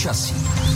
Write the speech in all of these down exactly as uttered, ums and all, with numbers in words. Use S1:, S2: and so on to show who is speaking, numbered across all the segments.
S1: Počasí.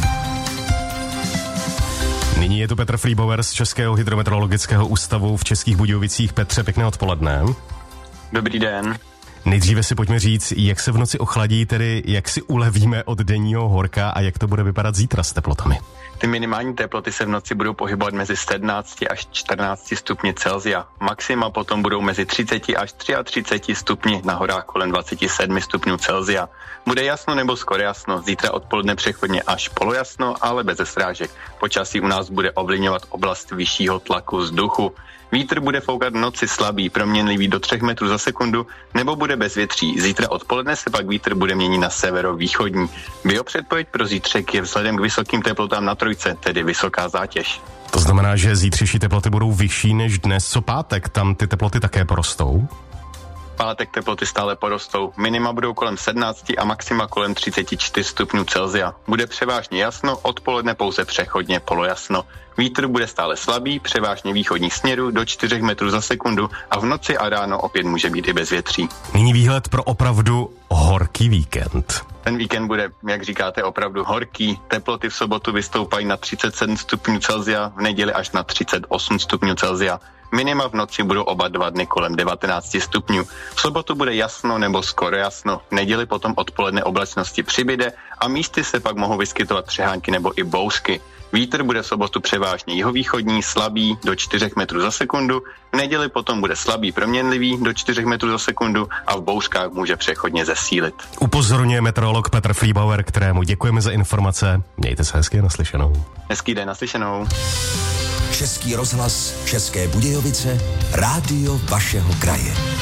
S2: Nyní je tu Petr Friebauer z Českého hydrometeorologického ústavu v Českých Budějovicích. Petře, pěkné odpoledne.
S3: Dobrý den.
S2: Nejdříve si pojďme říct, jak se v noci ochladí, tedy jak si ulevíme od denního horka a jak to bude vypadat zítra s teplotami.
S3: Ty minimální teploty se v noci budou pohybovat mezi sedmnácti až čtrnácti stupni Celsia. Maxima potom budou mezi třiceti až třiatřiceti stupni, na horách kolem dvaceti sedmi stupňů Celsia. Bude jasno nebo skoro jasno, zítra odpoledne přechodně až polojasno, ale bez srážek. Počasí u nás bude ovlivňovat oblast vyššího tlaku vzduchu. Vítr bude foukat v noci slabý, proměnlivý do třech metrů za sekundu, nebo bude bezvětří. Zítra odpoledne se pak vítr bude měnit na severovýchodní. Biopředpověď pro zítřek je vzhledem k vysokým teplotám na trojce, tedy vysoká zátěž.
S2: To znamená, že zítřejší teploty budou vyšší než dnes. Co pátek? Tam ty teploty také porostou?
S3: Pátek teploty stále porostou. Minima budou kolem sedmnácti a maxima kolem třiceti čtyř stupňů Celsia. Bude převážně jasno, odpoledne pouze přechodně polojasno. Vítr bude stále slabý, převážně východních směrů do čtyřech metrů za sekundu a v noci a ráno opět může být i bezvětří.
S2: Nyní výhled pro opravdu horký víkend.
S3: Ten víkend bude, jak říkáte, opravdu horký. Teploty v sobotu vystoupají na třicet sedm stupňů Celsia, v neděli až na třicet osm stupňů Celsia. Minima v noci budou oba dva dny kolem devatenácti stupňů. V sobotu bude jasno nebo skoro jasno. V neděli potom odpoledne oblačnosti přibyde a místy se pak mohou vyskytovat přehánky nebo i bouřky. Vítr bude v sobotu převážně jihovýchodní, slabý do čtyřech metrů za sekundu. V neděli potom bude slabý proměnlivý do čtyřech metrů za sekundu a v bouřkách může přechodně zesílit.
S2: Upozorňuje meteorolog Petr Friebauer, kterému děkujeme za informace. Mějte se hezky, naslyšenou.
S3: Hezký den, naslyšenou.
S1: Český rozhlas, České Budějovice, rádio vašeho kraje.